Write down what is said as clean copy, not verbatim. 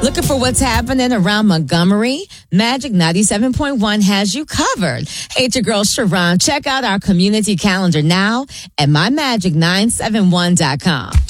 Looking for what's happening around Montgomery? Magic 97.1 has you covered. Hey, it's your girl Sharon. Check out our community calendar now at mymagic971.com.